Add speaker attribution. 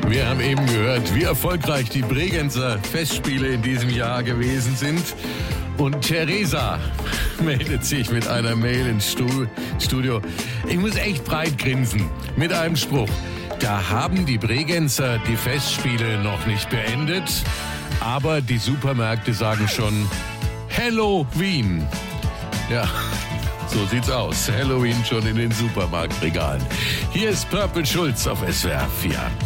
Speaker 1: Wir haben eben gehört, wie erfolgreich die Bregenzer Festspiele in diesem Jahr gewesen sind. Und Theresa meldet sich mit einer Mail ins Studio. Ich muss echt breit grinsen mit einem Spruch. Da haben die Bregenzer die Festspiele noch nicht beendet, aber die Supermärkte sagen schon Halloween. Ja, so sieht's aus. Halloween schon in den Supermarktregalen. Hier ist Purple Schulz auf SWR 4.